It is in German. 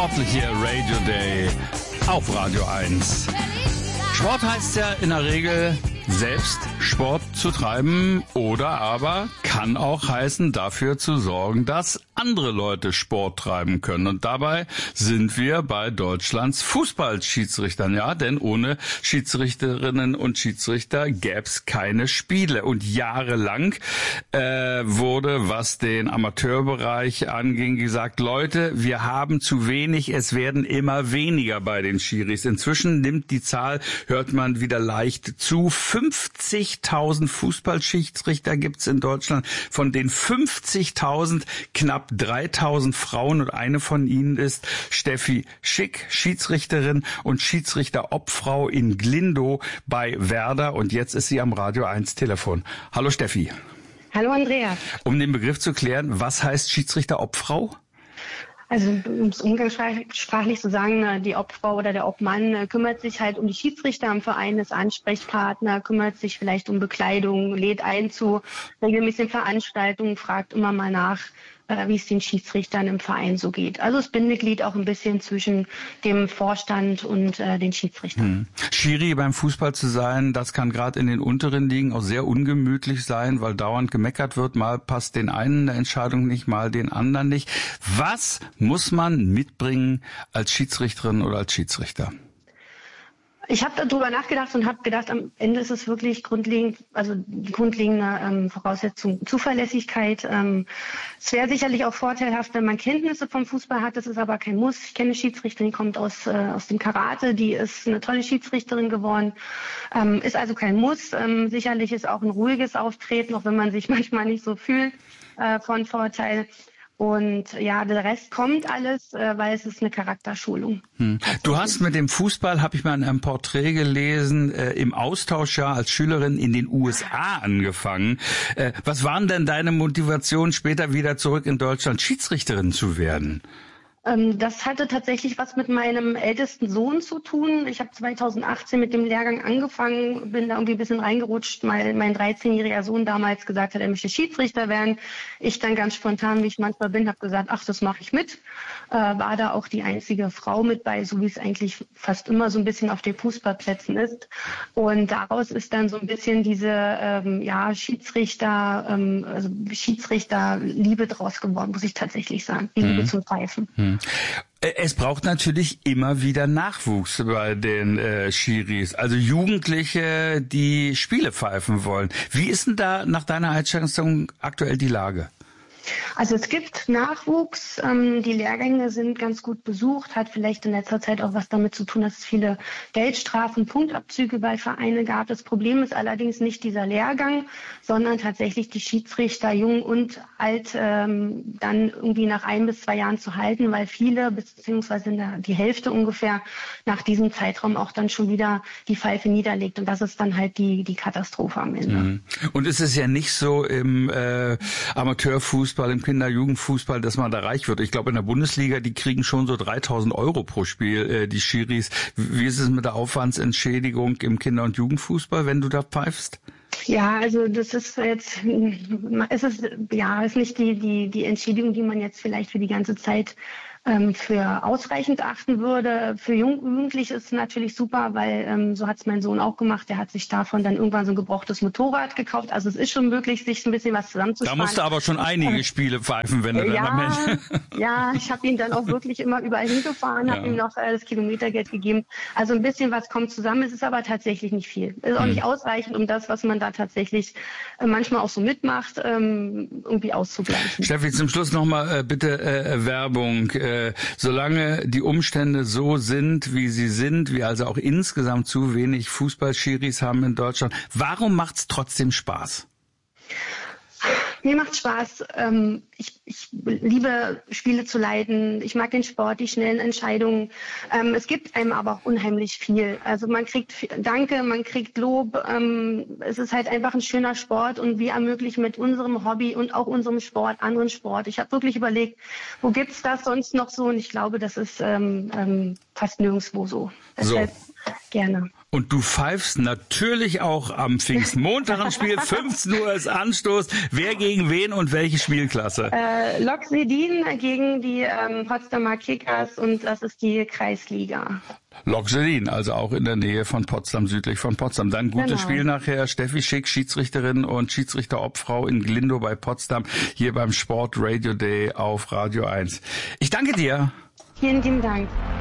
sportliche Radio Day auf Radio 1. Sport heißt ja in der Regel, selbst Sport zu treiben oder aber kann auch heißen, dafür zu sorgen, dass andere Leute Sport treiben können. Und dabei sind wir bei Deutschlands Fußballschiedsrichtern, ja, denn ohne Schiedsrichterinnen und Schiedsrichter gäb's keine Spiele. Und jahrelang wurde, was den Amateurbereich anging, gesagt, Leute, wir haben zu wenig, es werden immer weniger bei den Schiris. Inzwischen nimmt die Zahl, hört man wieder leicht zu, 50.000 Fußballschiedsrichter gibt's in Deutschland. Von den 50.000 knapp 3.000 Frauen und eine von ihnen ist Steffi Schick, Schiedsrichterin und Schiedsrichter-Obfrau in Glindow bei Werder. Und jetzt ist sie am Radio 1 Telefon. Hallo Steffi. Hallo Andreas. Um den Begriff zu klären, was heißt Schiedsrichter-Obfrau? Also um es umgangssprachlich zu sagen, die Obfrau oder der Obmann kümmert sich halt um die Schiedsrichter am Verein, ist Ansprechpartner, kümmert sich vielleicht um Bekleidung, lädt ein zu regelmäßigen Veranstaltungen, fragt immer mal nach, wie es den Schiedsrichtern im Verein so geht. Also das Bindeglied auch ein bisschen zwischen dem Vorstand und den Schiedsrichtern. Schiri beim Fußball zu sein, das kann gerade in den unteren Ligen auch sehr ungemütlich sein, weil dauernd gemeckert wird, mal passt den einen eine Entscheidung nicht, mal den anderen nicht. Was muss man mitbringen als Schiedsrichterin oder als Schiedsrichter? Ich habe darüber nachgedacht und habe gedacht, am Ende ist es wirklich grundlegend, also die grundlegende Voraussetzung Zuverlässigkeit. Es wäre sicherlich auch vorteilhaft, wenn man Kenntnisse vom Fußball hat. Das ist aber kein Muss. Ich kenne eine Schiedsrichterin, die kommt aus dem Karate, die ist eine tolle Schiedsrichterin geworden. Ist also kein Muss. Sicherlich ist auch ein ruhiges Auftreten, auch wenn man sich manchmal nicht so fühlt, von Vorteil. Und ja, der Rest kommt alles, weil es ist eine Charakterschulung. Du hast mit dem Fußball, habe ich mal in einem Porträt gelesen, im Austauschjahr als Schülerin in den USA angefangen. Was waren denn deine Motivationen, später wieder zurück in Deutschland Schiedsrichterin zu werden? Das hatte tatsächlich was mit meinem ältesten Sohn zu tun. Ich habe 2018 mit dem Lehrgang angefangen, bin da irgendwie ein bisschen reingerutscht, weil mein 13-jähriger Sohn damals gesagt hat, er möchte Schiedsrichter werden. Ich dann ganz spontan, wie ich manchmal bin, habe gesagt, ach, das mache ich mit. War da auch die einzige Frau mit bei, so wie es eigentlich fast immer so ein bisschen auf den Fußballplätzen ist. Und daraus ist dann so ein bisschen diese Schiedsrichter-Liebe draus geworden, muss ich tatsächlich sagen. Die Liebe zum Pfeifen. Es braucht natürlich immer wieder Nachwuchs bei den Schiris, also Jugendliche, die Spiele pfeifen wollen. Wie ist denn da nach deiner Einschätzung aktuell die Lage? Also es gibt Nachwuchs, die Lehrgänge sind ganz gut besucht, hat vielleicht in letzter Zeit auch was damit zu tun, dass es viele Geldstrafen, Punktabzüge bei Vereinen gab. Das Problem ist allerdings nicht dieser Lehrgang, sondern tatsächlich die Schiedsrichter, jung und alt, dann irgendwie nach 1 bis 2 Jahren zu halten, weil viele, beziehungsweise die Hälfte ungefähr, nach diesem Zeitraum auch dann schon wieder die Pfeife niederlegt. Und das ist dann halt die Katastrophe am Ende. Und ist es ja nicht so im Amateurfußball, im Kinder-Jugendfußball, dass man da reich wird. Ich glaube, in der Bundesliga, die kriegen schon so 3.000 Euro pro Spiel, die Schiris. Wie ist es mit der Aufwandsentschädigung im Kinder- und Jugendfußball, wenn du da pfeifst? Ja, also das ist jetzt, ist nicht die Entschädigung, die man jetzt vielleicht für die ganze Zeit für ausreichend achten würde. Für Jugendliche ist es natürlich super, weil so hat es mein Sohn auch gemacht. Der hat sich davon dann irgendwann so ein gebrauchtes Motorrad gekauft. Also es ist schon möglich, sich ein bisschen was zusammenzusparen. Da musst du aber schon einige Spiele pfeifen, wenn du dann am Ende... Ja, ich habe ihn dann auch wirklich immer überall hingefahren, habe ihm noch das Kilometergeld gegeben. Also ein bisschen was kommt zusammen. Es ist aber tatsächlich nicht viel. Es ist auch nicht ausreichend, um das, was man da tatsächlich manchmal auch so mitmacht, irgendwie auszugleichen. Steffi, zum Schluss nochmal bitte Werbung. Solange die Umstände so sind, wie sie sind, wir also auch insgesamt zu wenig Fußballschiris haben in Deutschland, warum macht's trotzdem Spaß? Mir macht Spaß. Ich liebe Spiele zu leiten. Ich mag den Sport, die schnellen Entscheidungen. Es gibt einem aber auch unheimlich viel. Also man kriegt Danke, man kriegt Lob. Es ist halt einfach ein schöner Sport und wir ermöglichen mit unserem Hobby und auch unserem Sport anderen Sport. Ich habe wirklich überlegt, wo gibt's das sonst noch so? Und ich glaube, das ist fast nirgendwo so. Deshalb gerne. Und du pfeifst natürlich auch am Pfingstmontag ein Spiel. 15 Uhr ist Anstoß. Wer gegen wen und welche Spielklasse? Lok Sedin gegen die Potsdamer Kickers und das ist die Kreisliga. Lok Sedin, also auch in der Nähe von Potsdam, südlich von Potsdam. Dann gutes Spiel nachher. Steffi Schick, Schiedsrichterin und Schiedsrichter-Obfrau in Glindow bei Potsdam, hier beim Sport Radio Day auf Radio 1. Ich danke dir. Vielen lieben Dank.